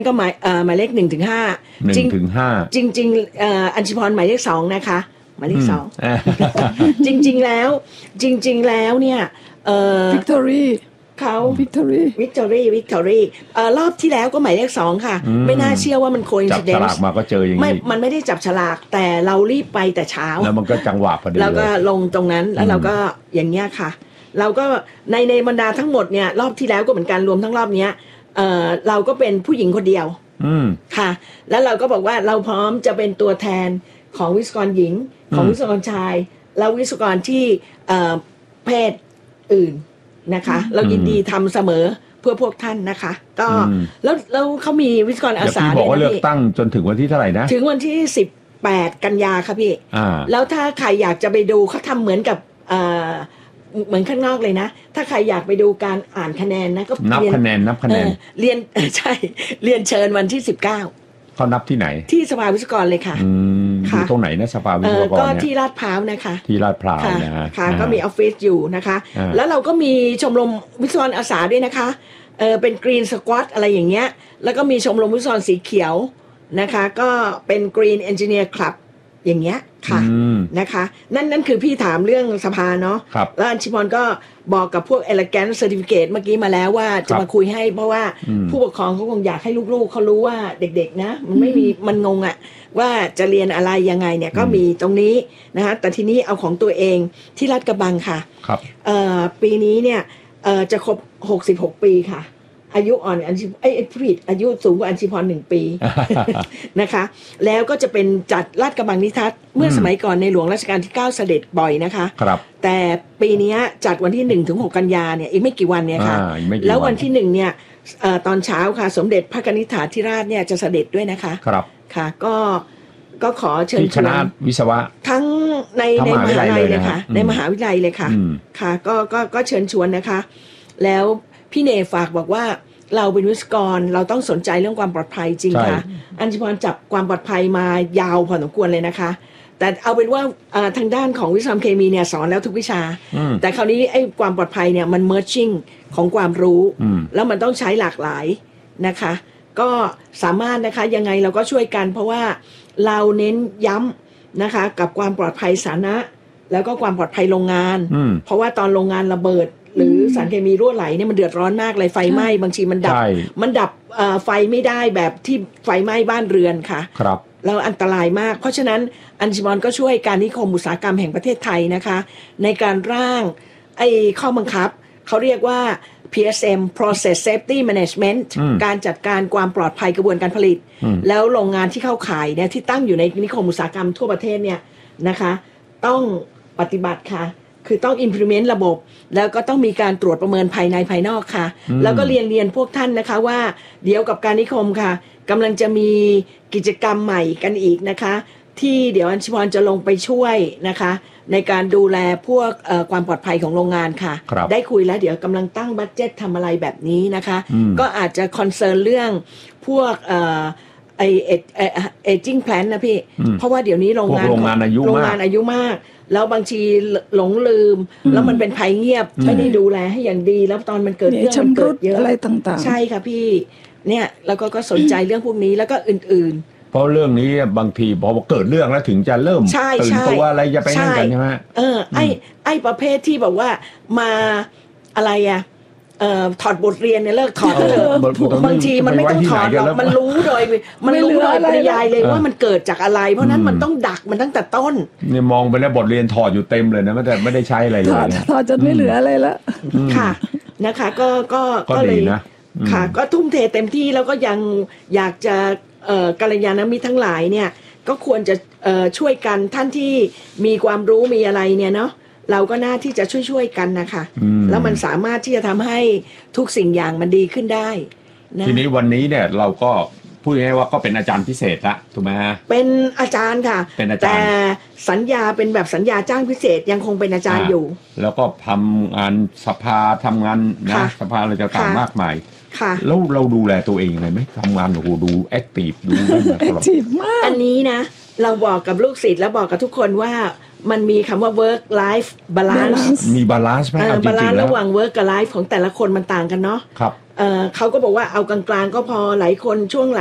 ก็หมายเลข1-5 1-5 จริงอัญชิพรหมายเลข2นะคะหมายเลข2 จริงๆแล้วเนี่ย Victory เขา Victory รอบที่แล้วก็หมายเลข2ค่ะไม่น่าเชื่อว่ามันโคอินซิเดนซ์จับฉลากมาก็เจออย่างนี้มันไม่ได้จับฉลากแต่เรารีบไปแต่เช้าแล้วมันก็จังหวะพอดีแล้วก็ลงตรงนั้นแล้วเราก็อย่างเงี้ยค่ะเราก็ในบรรดาทั้งหมดเนี่ยรอบที่แล้วก็เหมือนกันรวมทั้งรอบเนี้ยเราก็เป็นผู้หญิงคนเดียวค่ะแล้วเราก็บอกว่าเราพร้อมจะเป็นตัวแทนของวิศวกรหญิงของวิศวกรชายแล้ววิศวกรที่เพศอื่นนะคะเรายินดีทำเสมอเพื่อพวกท่านนะคะก็แล้วเขามีวิศวกรอาสาบอกว่าเลือกตั้งจนถึงวันที่เท่าไหร่นะถึงวันที่18 กันยาค่ะพี่แล้วถ้าใครอยากจะไปดูเขาทำเหมือนกับเหมือนข้างนอกเลยนะถ้าใครอยากไปดูการอ่านคะแนนนะก็นับคะแนนเรียนใช่เรียนเชิญวันที่19 เขานับที่ไหนที่สภาวิศวกรเลยค่ะอยู่ตรงไหนนะสภาวิศวกรเนี่ยก็ที่ลาดพร้าวนะคะที่ลาดพร้าวนะค่ะก็มีออฟฟิศอยู่นะคะแล้วเราก็มีชมรมวิศวกรอาสาด้วยนะคะเป็นกรีนสควอตอะไรอย่างเงี้ยแล้วก็มีชมรมวิศวกรสีเขียวนะคะก็เป็นกรีนเอนจิเนียร์คลับอย่างเงี้ยค่ะนะคะนั่นคือพี่ถามเรื่องสภาเนาะแล้วอัญชิพรก็บอกกับพวก Elegant Certificate เมื่อกี้มาแล้วว่าจะมาคุยให้เพราะว่าผู้ปกครองเขาคงอยากให้ลูกๆเขารู้ว่าเด็กๆนะมันไม่มีมันงงอะว่าจะเรียนอะไรยังไงเนี่ยก็มีตรงนี้นะคะแต่ทีนี้เอาของตัวเองที่ลาดกระบังค่ะปีนี้เนี่ยจะครบ66 ปีค่ะอายุอ่อนอัญชิผิดอายุสูงกว่าอัญชิพร1 ปีนะคะแล้วก็จะเป็นจัดลาดกระบังนิทัศน์เมื่อสมัยก่อนในหลวงรัชกาลที่9เสด็จบ่อยนะคะแต่ปีนี้จัดวันที่1-6 กันยาเนี่ยอีกไม่กี่วันเนี่ยค่ะแล้ววันที่1เนี่ยตอนเช้าค่ะสมเด็จพระกนิษฐาธิราชเนี่ยจะเสด็จด้วยนะคะครับค่ะก็ขอเชิญชวนคณะวิศวะทั้งในมหาวิทยาลัยเลยค่ะในมหาวิทยาลัยเลยค่ะค่ะก็เชิญชวนนะคะแล้วพี่เนฝากบอกว่าเราเป็นวิศวกรเราต้องสนใจเรื่องความปลอดภัยจริงค่ะอัญชิพรจับความปลอดภัยมายาวพอสมควรเลยนะคะแต่เอาเป็นว่าทางด้านของวิศวกรรมเคมีเนี่ยสอนแล้วทุกวิชาแต่คราวนี้ไอ้ความปลอดภัยเนี่ยมัน merging ของความรู้แล้วมันต้องใช้หลากหลายนะคะก็สามารถนะคะยังไงเราก็ช่วยกันเพราะว่าเราเน้นย้ำนะคะกับความปลอดภัยสาธารณะแล้วก็ความปลอดภัยโรงงานเพราะว่าตอนโรงงานระเบิดหรือสารเคมีรั่วไหลเนี่ยมันเดือดร้อนมากเลยไฟไหม้บางทีมันดับไฟไม่ได้แบบที่ไฟไหม้บ้านเรือนค่ะครับแล้วอันตรายมากเพราะฉะนั้นอัญชิพรก็ช่วยการนิคมอุตสาหกรรมแห่งประเทศไทยนะคะในการร่างข้อบังคับเขาเรียกว่า PSM Process Safety Management การจัดการความปลอดภัยกระบวนการผลิตแล้วโรงงานที่เข้าขายเนี่ยที่ตั้งอยู่ในนิคมอุตสาหกรรมทั่วประเทศเนี่ยนะคะต้องปฏิบัติค่ะคือต้อง implement ระบบแล้วก็ต้องมีการตรวจประเมินภายในภายนอกค่ะแล้วก็เรียนพวกท่านนะคะว่าเดี๋ยวกับการนิคมค่ะกำลังจะมีกิจกรรมใหม่กันอีกนะคะที่เดี๋ยวอัญชิพรจะลงไปช่วยนะคะในการดูแลพวกความปลอดภัยของโรงงานค่ะได้คุยแล้วเดี๋ยวกำลังตั้งบัดเจ็ตทำอะไรแบบนี้นะคะก็อาจจะคอนเซิร์นเรื่องพวกaging plan นะพี่เพราะว่าเดี๋ยวนี้โรงงานอายุมากแล้วบางทีหลงลืมแล้วมันเป็นภัยเงียบไม่ได้ดูแลให้อย่างดีแล้วตอนมันเกิดเรื่องมันเกิดเยอะอะไรต่างๆใช่ค่ะพี่เนี่ยแล้วก็สนใจเรื่องพวกนี้แล้วก็อื่นๆเพราะเรื่องนี้บางทีพอเกิดเรื่องแล้วถึงจะเริ่มตื่นตัวอะไรจะไปนั่นกันใช่ไหมไอ้ประเภทที่บอกว่ามาอะไรอะถอดบทเรียนเนี่ยเลิกถอดเถอะบางทีมันไม่ต้องถอดหรอกมันรู้โดยปริยายเลยว่ามันเกิดจากอะไรเพราะนั้นมันต้องดักมันตั้งแต่ต้นเนี่ยมองไปแล้วบทเรียนถอดอยู่เต็มเลยนะแต่ไม่ได้ใช้อะไรเลยถอดจนไม่เหลืออะไรละค่ะนะคะก็เลยค่ะก็ทุ่มเทเต็มที่แล้วก็ยังอยากจะกัลยาณมิตรทั้งหลายเนี่ยก็ควรจะช่วยกันท่านที่มีความรู้มีอะไรเนี่ยเนาะเราก็น่าที่จะช่วยกันนะคะแล้วมันสามารถที่จะทำให้ทุกสิ่งอย่างมันดีขึ้นได้นะทีนี้วันนี้เนี่ยเราก็พูดง่ายๆว่าก็เป็นอาจารย์พิเศษละถูกไหมฮะเป็นอาจารย์ค่ะแต่สัญญาเป็นแบบสัญญาจ้างพิเศษยังคงเป็นอาจารย์อยู่แล้วก็ทำงานสภาทำงานนะสภาอะไรต่างๆมากมายแล้วเราดูแลตัวเองยังไงไหมทำงานโอ้โหดูแอคทีฟดูแอคทีฟมากอันนี้นะเราบอกกับลูกศิษย์แล้วบอกกับทุกคนว่ามันมีคำว่า work life balance มี balance ไหม balance ระหว่าง work กับ life ของแต่ละคนมันต่างกันเนาะครับเขาก็บอกว่าเอากลางๆก็พอหลายคนช่วงหลัง